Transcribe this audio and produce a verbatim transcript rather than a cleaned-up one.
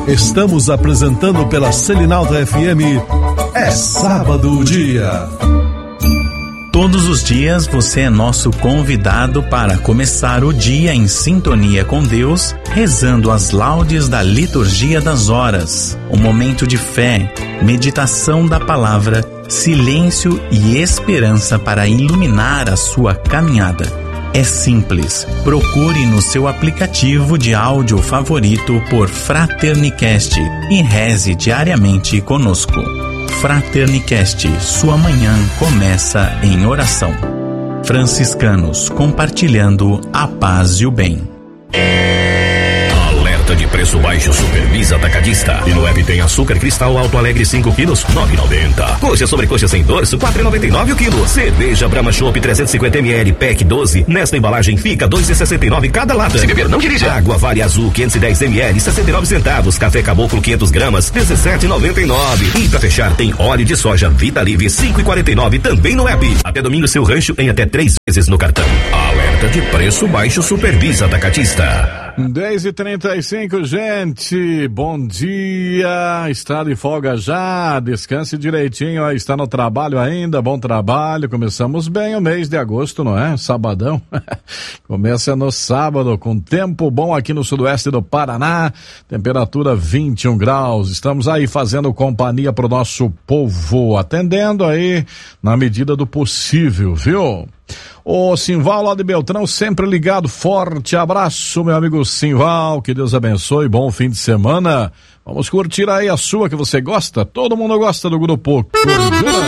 Estamos apresentando pela Selinalta F M, é sábado o dia. Todos os dias você é nosso convidado para começar o dia em sintonia com Deus, rezando as laudes da liturgia das horas. Um momento de fé, meditação da palavra, silêncio e esperança para iluminar a sua caminhada. É simples. Procure no seu aplicativo de áudio favorito por Fraternicast e reze diariamente conosco. Fraternicast, sua manhã começa em oração. Franciscanos, compartilhando a paz e o bem. De preço baixo Supervisa Atacadista. E no app tem açúcar cristal Alto Alegre cinco quilos, nove e noventa. Coxa sobre coxa sem dorso, quatro e noventa e nove o quilo. Cerveja Brahma Chopp trezentos e cinquenta mililitros, pack doze. Nesta embalagem fica dois e sessenta e nove cada lata. Se beber, não dirija. Água Vale Azul quinhentos e dez mililitros, sessenta e nove centavos. Café Caboclo quinhentas gramas, dezessete e noventa e nove. E pra fechar tem óleo de soja Vida Livre cinco e quarenta e nove também no app. Até domingo seu rancho em até três vezes no cartão. Alerta de preço baixo Supervisa Atacadista. dez e trinta e cinco, gente, bom dia, está de folga já, descanse direitinho, está no trabalho ainda, bom trabalho, começamos bem o mês de agosto, não é? Sabadão, começa no sábado, com tempo bom aqui no sudoeste do Paraná, temperatura vinte e um graus, estamos aí fazendo companhia pro nosso povo, atendendo aí na medida do possível, viu? O Simval lá de Beltrão, sempre ligado, forte abraço, meu amigo Simval, que Deus abençoe, bom fim de semana. Vamos curtir aí a sua que você gosta, todo mundo gosta do grupo Cordura.